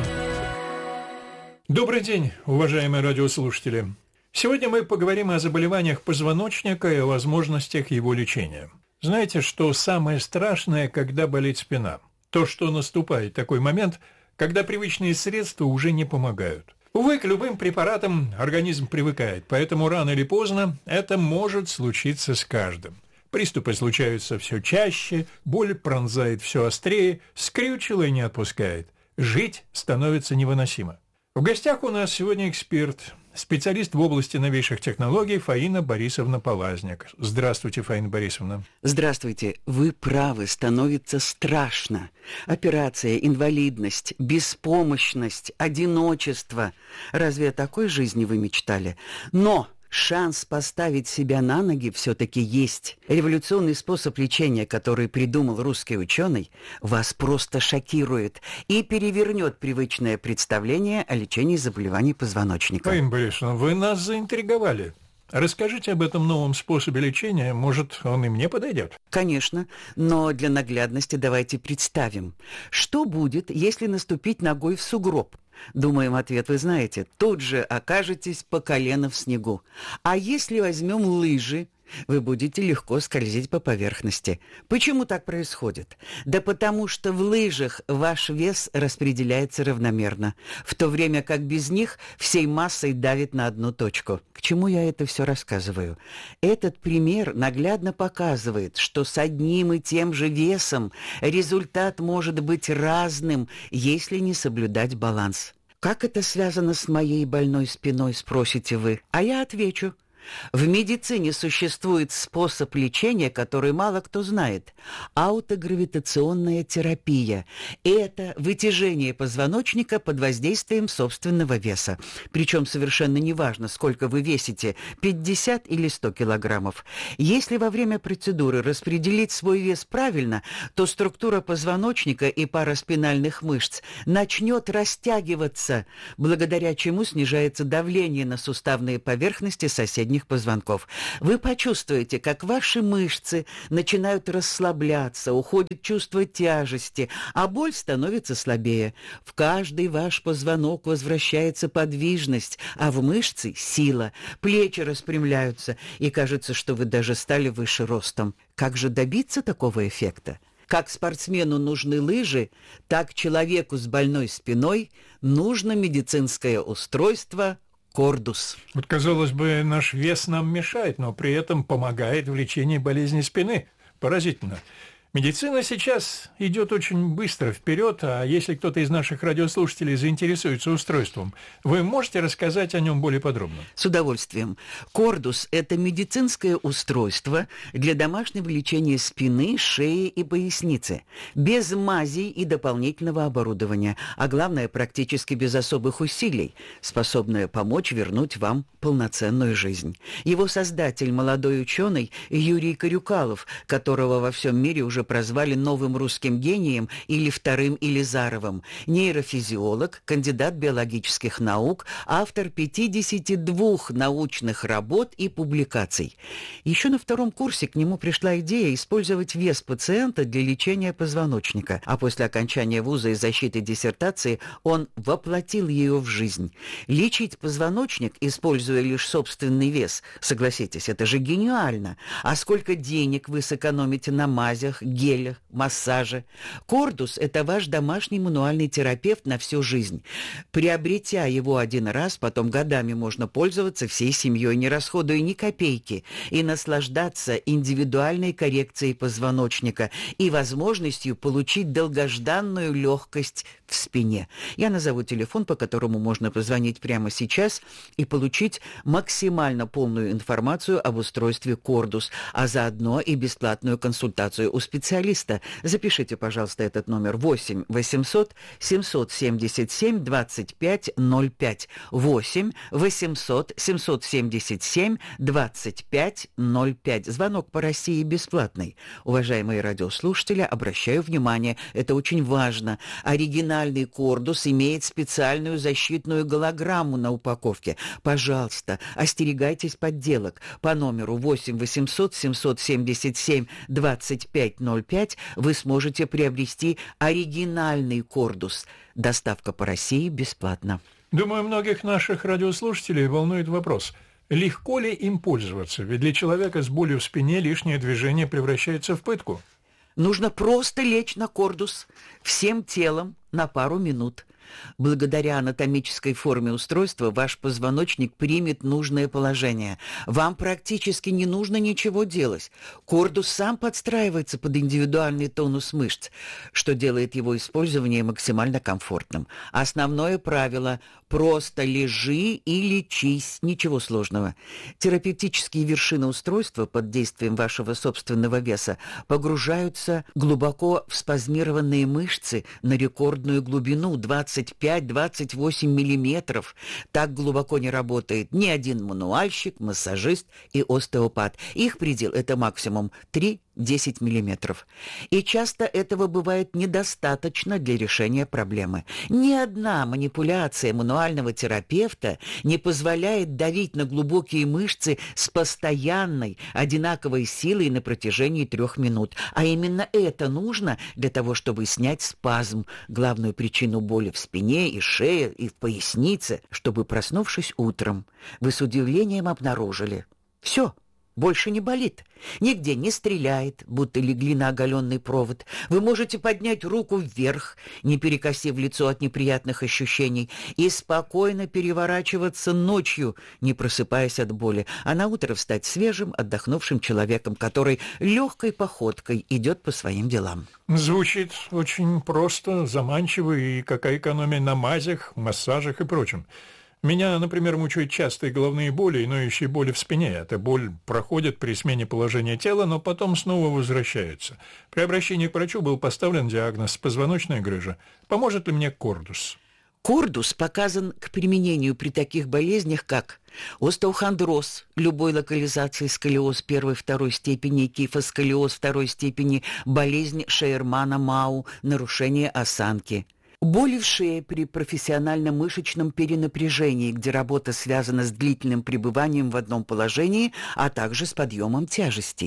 Speaker 15: Добрый день, уважаемые радиослушатели. Сегодня мы поговорим о заболеваниях позвоночника и о возможностях его лечения. Знаете, что самое страшное, когда болит спина? То, что наступает такой момент, когда привычные средства уже не помогают. Увы, к любым препаратам организм привыкает, поэтому рано или поздно это может случиться с каждым. Приступы случаются все чаще, боль пронзает все острее, скрючило и не отпускает. Жить становится невыносимо. В гостях у нас сегодня эксперт, специалист в области новейших технологий Фаина Борисовна Полазняк. Здравствуйте, Фаина Борисовна.
Speaker 16: Здравствуйте. Вы правы, становится страшно. Операция, инвалидность, беспомощность, одиночество. Разве о такой жизни вы мечтали? Но шанс поставить себя на ноги все-таки есть. Революционный способ лечения, который придумал русский ученый, вас просто шокирует и перевернет привычное представление о лечении заболеваний позвоночника.
Speaker 15: Фаина Борисовна, вы нас заинтриговали. Расскажите об этом новом способе лечения, может, он и мне подойдет?
Speaker 16: Конечно, но для наглядности давайте представим, что будет, если наступить ногой в сугроб. Думаем, ответ вы знаете. Тут же окажетесь по колено в снегу. А если возьмем лыжи, вы будете легко скользить по поверхности. Почему так происходит? Да потому что в лыжах ваш вес распределяется равномерно, в то время как без них всей массой давит на одну точку. К чему я это все рассказываю? Этот пример наглядно показывает, что с одним и тем же весом результат может быть разным, если не соблюдать баланс. Как это связано с моей больной спиной, спросите вы? А я отвечу. В медицине существует способ лечения, который мало кто знает – аутогравитационная терапия. Это вытяжение позвоночника под воздействием собственного веса. Причем совершенно неважно, сколько вы весите – пятьдесят или сто килограммов. Если во время процедуры распределить свой вес правильно, то структура позвоночника и пара спинальных мышц начнет растягиваться, благодаря чему снижается давление на суставные поверхности соседних позвонков. Вы почувствуете, как ваши мышцы начинают расслабляться, уходит чувство тяжести, а боль становится слабее. В каждый ваш позвонок возвращается подвижность, а в мышцы – сила. Плечи распрямляются, и кажется, что вы даже стали выше ростом. Как же добиться такого эффекта? Как спортсмену нужны лыжи, так человеку с больной спиной нужно медицинское устройство «Кордус».
Speaker 15: Вот, казалось бы, наш вес нам мешает, но при этом помогает в лечении болезни спины. Поразительно. Медицина сейчас идет очень быстро вперед, а если кто-то из наших радиослушателей заинтересуется устройством, вы можете рассказать о нем более подробно?
Speaker 16: С удовольствием. Кордус – это медицинское устройство для домашнего лечения спины, шеи и поясницы, без мазей и дополнительного оборудования, а главное, практически без особых усилий, способное помочь вернуть вам полноценную жизнь. Его создатель – молодой ученый Юрий Карюкалов, которого во всем мире уже прозвали новым русским гением или вторым Илизаровым, нейрофизиолог, кандидат биологических наук, автор пятидесяти двух научных работ и публикаций. Еще на втором курсе к нему пришла идея использовать вес пациента для лечения позвоночника, а после окончания вуза и защиты диссертации он воплотил ее в жизнь. Лечить позвоночник, используя лишь собственный вес, согласитесь, это же гениально. А сколько денег вы сэкономите на мазях, гелях, массаже. Кордус – это ваш домашний мануальный терапевт на всю жизнь. Приобретя его один раз, потом годами можно пользоваться всей семьей, не расходуя ни копейки, и наслаждаться индивидуальной коррекцией позвоночника и возможностью получить долгожданную легкость в спине. Я назову телефон, по которому можно позвонить прямо сейчас и получить максимально полную информацию об устройстве Кордус, а заодно и бесплатную консультацию у специалиста. специалиста. Запишите, пожалуйста, этот номер восемь восемьсот семьсот семьдесят семь двадцать пять ноль пять. восемь восемьсот семьсот семьдесят семь двадцать пять ноль пять. Звонок по России бесплатный. Уважаемые радиослушатели, обращаю внимание, это очень важно. Оригинальный Кордус имеет специальную защитную голограмму на упаковке. Пожалуйста, остерегайтесь подделок. По номеру восемь восемьсот семьсот семьдесят семь двадцать пять ноль пять вы сможете приобрести оригинальный Кордус. Доставка по России бесплатна.
Speaker 15: Думаю, многих наших радиослушателей волнует вопрос: легко ли им пользоваться? Ведь для человека с болью в спине лишнее движение превращается в пытку.
Speaker 16: Нужно просто лечь на Кордус всем телом на пару минут. Благодаря анатомической форме устройства ваш позвоночник примет нужное положение. Вам практически не нужно ничего делать. Кордус сам подстраивается под индивидуальный тонус мышц, что делает его использование максимально комфортным. Основное правило – просто лежи и лечись, ничего сложного. Терапевтические вершины устройства под действием вашего собственного веса погружаются глубоко в спазмированные мышцы на рекордную глубину двадцать пять - двадцать восемь миллиметров. Так глубоко не работает ни один мануальщик, массажист и остеопат. Их предел – это максимум три - десять миллиметров. И часто этого бывает недостаточно для решения проблемы. Ни одна манипуляция мануального терапевта не позволяет давить на глубокие мышцы с постоянной, одинаковой силой на протяжении трех минут. А именно это нужно для того, чтобы снять спазм, главную причину боли в спине и шее, и в пояснице, чтобы, проснувшись утром, вы с удивлением обнаружили: все, больше не болит, нигде не стреляет, будто легли на оголенный провод. Вы можете поднять руку вверх, не перекосив лицо от неприятных ощущений, и спокойно переворачиваться ночью, не просыпаясь от боли, а на утро встать свежим, отдохнувшим человеком, который легкой походкой идет по своим делам.
Speaker 15: Звучит очень просто, заманчиво, и какая экономия на мазях, массажах и прочем. Меня, например, мучают частые головные боли и ноющие боли в спине. Эта боль проходит при смене положения тела, но потом снова возвращается. При обращении к врачу был поставлен диагноз позвоночная грыжа. Поможет ли мне Кордус?
Speaker 16: Кордус показан к применению при таких болезнях, как остеохондроз любой локализации, сколиоз первой второй степени, кифосколиоз второй степени, болезнь Шейермана-Мау, нарушение осанки. Боли в шее при профессиональном мышечном перенапряжении, где работа связана с длительным пребыванием в одном положении, а также с подъемом тяжестей.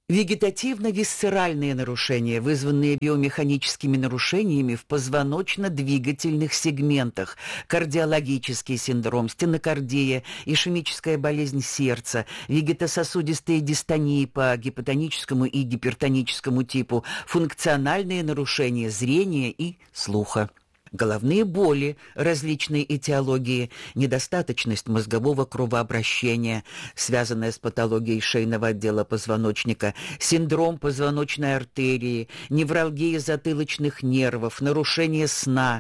Speaker 16: Вегетативно-висцеральные нарушения, вызванные биомеханическими нарушениями в позвоночно-двигательных сегментах, кардиологический синдром, стенокардия, ишемическая болезнь сердца, вегетососудистые дистонии по гипотоническому и гипертоническому типу, функциональные нарушения зрения и слуха. Головные боли различной этиологии, недостаточность мозгового кровообращения, связанная с патологией шейного отдела позвоночника, синдром позвоночной артерии, невралгия затылочных нервов, нарушение сна.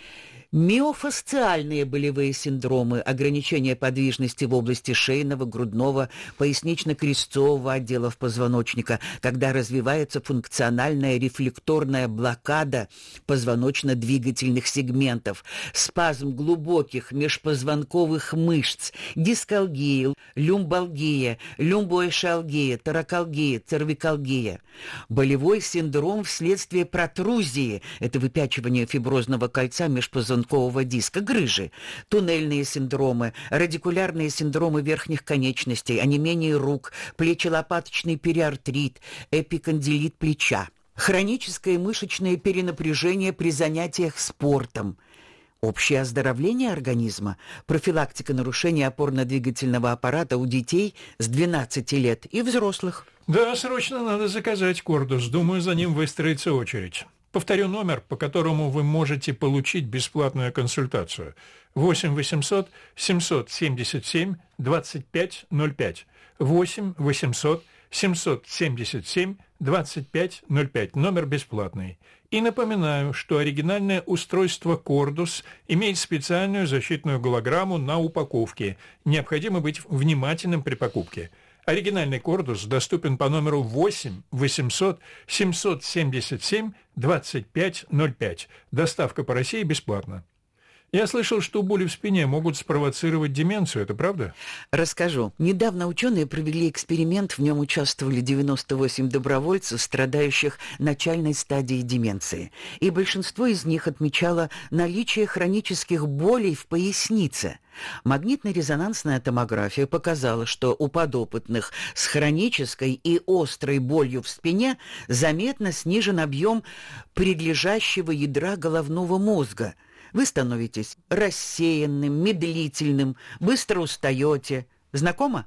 Speaker 16: Миофасциальные болевые синдромы, ограничение подвижности в области шейного, грудного, пояснично-крестцового отделов позвоночника, когда развивается функциональная рефлекторная блокада позвоночно-двигательных сегментов, спазм глубоких межпозвонковых мышц, дискалгия, люмбалгия, люмбоэшалгия, торакалгия, цервикалгия. Болевой синдром вследствие протрузии, это выпячивание фиброзного кольца межпозвонкового диска, грыжи, туннельные синдромы, радикулярные синдромы верхних конечностей, онемение рук, плечелопаточный периартрит, эпикондилит плеча, хроническое мышечное перенапряжение при занятиях спортом, общее оздоровление организма, профилактика нарушений опорно-двигательного аппарата у детей с двенадцати лет и взрослых.
Speaker 15: Да, срочно надо заказать Кордус. Думаю, за ним выстроится очередь. Повторю номер, по которому вы можете получить бесплатную консультацию. восемь восемьсот семьсот семьдесят семь двадцать пять ноль пять. восемь восемьсот семьсот семьдесят семь двадцать пять ноль пять. Номер бесплатный. И напоминаю, что оригинальное устройство Кордус имеет специальную защитную голограмму на упаковке. Необходимо быть внимательным при покупке. Оригинальный Кордус доступен по номеру восемь восемьсот семьсот семьдесят семь двадцать пять ноль пять. Доставка по России бесплатна. Я слышал, что боли в спине могут спровоцировать деменцию, это правда?
Speaker 16: Расскажу. Недавно ученые провели эксперимент, в нем участвовали девяносто восемь добровольцев, страдающих начальной стадией деменции. И большинство из них отмечало наличие хронических болей в пояснице. Магнитно-резонансная томография показала, что у подопытных с хронической и острой болью в спине заметно снижен объем предлежащего ядра головного мозга. Вы становитесь рассеянным, медлительным, быстро устаете. Знакомо?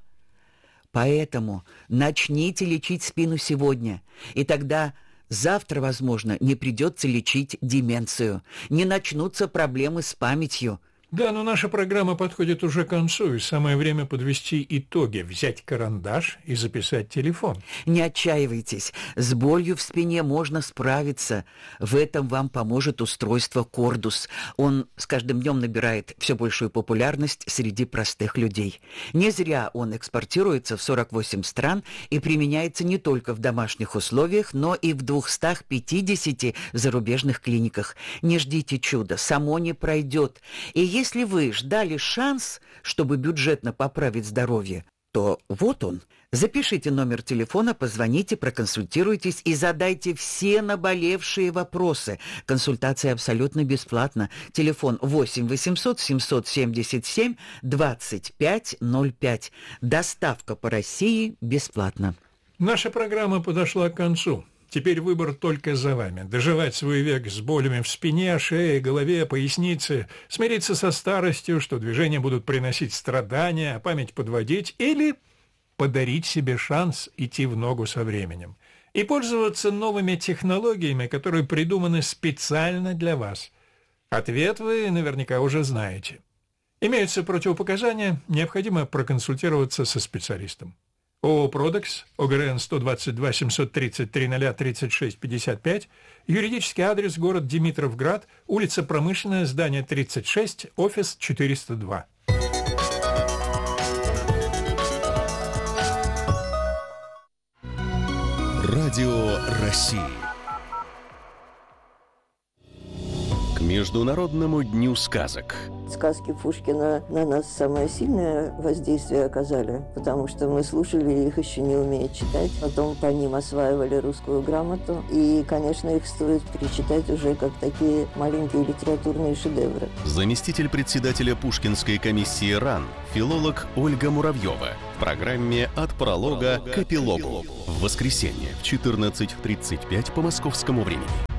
Speaker 16: Поэтому начните лечить спину сегодня, и тогда завтра, возможно, не придется лечить деменцию, не начнутся проблемы с памятью.
Speaker 15: Да, но наша программа подходит уже к концу, и самое время подвести итоги, взять карандаш и записать телефон.
Speaker 16: Не отчаивайтесь, с болью в спине можно справиться. В этом вам поможет устройство Кордус. Он с каждым днем набирает все большую популярность среди простых людей. Не зря он экспортируется в сорок восемь стран и применяется не только в домашних условиях, но и в двухстах пятидесяти зарубежных клиниках. Не ждите чуда, само не пройдет. И если Если вы ждали шанс, чтобы бюджетно поправить здоровье, то вот он. Запишите номер телефона, позвоните, проконсультируйтесь и задайте все наболевшие вопросы. Консультация абсолютно бесплатна. Телефон восемь восемьсот семьсот семьдесят семь двадцать пять ноль пять. Доставка по России бесплатна.
Speaker 15: Наша программа подошла к концу. Теперь выбор только за вами. Доживать свой век с болями в спине, шее, голове, пояснице, смириться со старостью, что движения будут приносить страдания, а память подводить, или подарить себе шанс идти в ногу со временем и пользоваться новыми технологиями, которые придуманы специально для вас. Ответ вы наверняка уже знаете. Имеются противопоказания, необходимо проконсультироваться со специалистом. ООО «Продекс», ОГРН сто двадцать два семьсот тридцать три ноль тридцать шесть пятьдесят пять, юридический адрес город Димитровград, улица Промышленная, здание тридцать шесть, офис четыреста два.
Speaker 1: Радио России. Международному дню сказок.
Speaker 17: Сказки Пушкина на нас самое сильное воздействие оказали, потому что мы слушали их, еще не умея читать. Потом по ним осваивали русскую грамоту. И, конечно, их стоит перечитать уже как такие маленькие литературные шедевры.
Speaker 1: Заместитель председателя Пушкинской комиссии РАН, филолог Ольга Муравьева. В программе «От пролога к эпилогу». В воскресенье в четырнадцать тридцать пять по московскому времени.